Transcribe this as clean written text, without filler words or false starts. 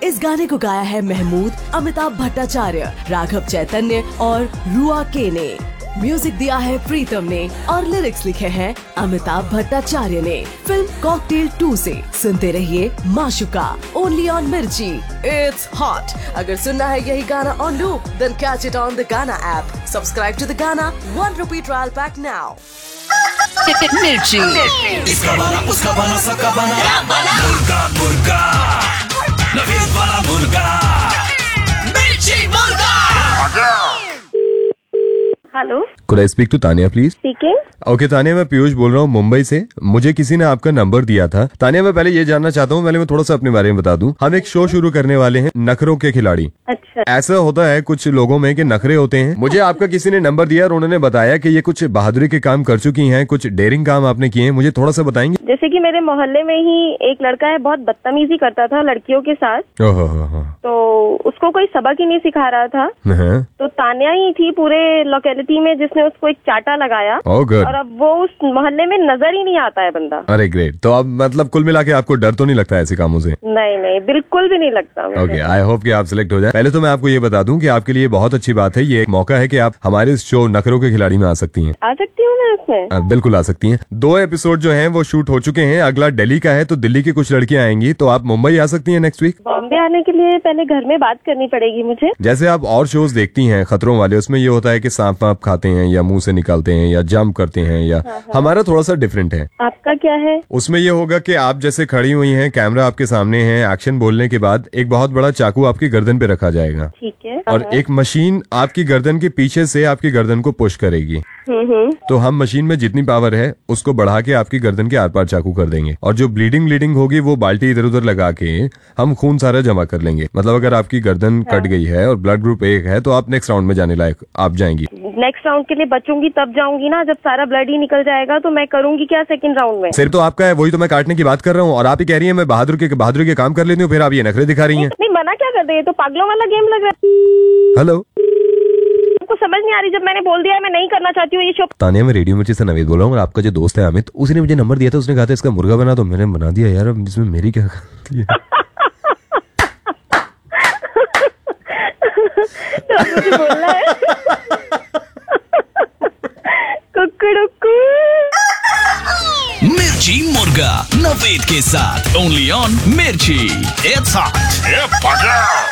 इस गाने को गाया है महमूद, अमिताभ भट्टाचार्य, राघव चैतन्य और रुआ के ने। म्यूजिक दिया है प्रीतम ने और लिरिक्स लिखे हैं अमिताभ भट्टाचार्य ने। फिल्म कॉकटेल 2 से सुनते रहिए माशुका, ओनली ऑन मिर्ची। It's hot. अगर सुनना है यही गाना on loop, then catch it on the गाना ऐप। सब्सक्राइब टू द गाना, ₹1 ट्रायल पैक नाउ। मिर्ची। इसका बना, उसका बना, सबका बना, मुर्गा मुर्गा, नवीद वाला मुर्गा, मिर्ची मुर्गा। Hello, Could I speak to Tania please? Speaking. Okay Tania, मैं पीयूष बोल रहा हूँ मुंबई से। मुझे किसी ने आपका नंबर दिया था। तानिया, मैं पहले ये जानना चाहता हूँ, पहले मैं थोड़ा सा अपने बारे में बता दूं। हम एक शो शुरू करने वाले हैं, नखरों के खिलाड़ी। अच्छा। ऐसा होता है कुछ लोगों में कि नखरे होते हैं। मुझे आपका किसी ने नंबर दिया और उन्होंने बताया कि ये कुछ बहादुरी के काम कर चुकी हैं, कुछ डेयरिंग काम आपने किए हैं। मुझे थोड़ा सा बताएंगे? जैसे कि मेरे मोहल्ले में ही एक लड़का है, बहुत बदतमीजी करता था लड़कियों के साथ। ओहो, तो उसको कोई सबक ही नहीं सिखा रहा था। तो तानिया ही थी पूरे लोकेलिटी में जिसने उसको एक चाटा लगाया। Oh, good. और अब वो उस मोहल्ले में नजर ही नहीं आता है बंदा। अरे ग्रेट। तो अब मतलब कुल मिला के आपको डर तो नहीं लगता ऐसे कामों से? नहीं नहीं, बिल्कुल भी नहीं लगता मुझे। ओके, आई होप कि आप सिलेक्ट हो जाए। पहले तो मैं आपको ये बता दूं कि आपके लिए बहुत अच्छी बात है, ये एक मौका है कि आप हमारे इस शो नखरों के खिलाड़ी में आ सकती हैं। आ सकती हूँ मैं इसमें? बिल्कुल आ सकती हैं। 2 एपिसोड जो हैं वो शूट हो चुके हैं। अगला दिल्ली का है, तो दिल्ली की कुछ लड़कियां आएंगी, तो आप मुंबई आ सकती हैं नेक्स्ट वीक। बॉम्बे आने के लिए पहले घर में बात करनी पड़ेगी मुझे। जैसे आप और शोज देखती हैं खतरों वाले, उसमें ये होता है कि सांप वाप खाते हैं या मुंह से निकालते हैं या जंप करते हैं, या हमारा थोड़ा सा डिफरेंट है। आपका क्या है? उसमें ये होगा कि आप जैसे खड़ी हुई हैं, कैमरा आपके सामने है, एक्शन बोलने के बाद एक बहुत बड़ा चाकू आपकी गर्दन पे रखा जाएगा। ठीक है। और एक मशीन आपकी गर्दन के पीछे से आपकी गर्दन को पुश करेगी। तो हम मशीन में जितनी पावर है उसको बढ़ा के आपकी गर्दन के आर पार चाकू कर देंगे, और जो ब्लीडिंग होगी वो बाल्टी इधर उधर लगा के हम खून सारा जमा कर लेंगे। मतलब अगर आपकी गर्दन कट गई है और ब्लड ग्रुप 1 है तो आप नेक्स्ट राउंड में जाने लायक आप जाएंगी। नेक्स्ट राउंड के लिए बचूंगी तब जाऊंगी ना, जब सारा ब्लड ही निकल जाएगा। तो मैं करूंगी क्या सेकंड राउंड में? सिर तो आपका है, वही तो मैं काटने की बात कर रहा हूँ, और आप ही कह रही है मैं बहादुर के काम कर लेती हूँ, फिर आप ये नखरे दिखा रही हैं। नहीं, मना क्या कर रही है? तो पागलों वाला गेम लग रहा है। हेलो, आपको समझ नहीं आ रही? जब मैंने बोल दिया है मैं नहीं करना चाहती हूँ ये शो। तानिया, मैं रेडियो मिर्ची से नवीद बोल रहा हूँ, और आपका जो दोस्त है अमित, उसी ने मुझे नंबर दिया था। उसने कहा था इसका मुर्गा बना, तो मैंने बना दिया। यार अब इसमें मेरी क्या गलती है? तो अब मुझे बोलना है कुकड़ुकू। मिर्ची मुर्गा नवीद के साथ, ओनली ऑन मिर्ची। It's hot.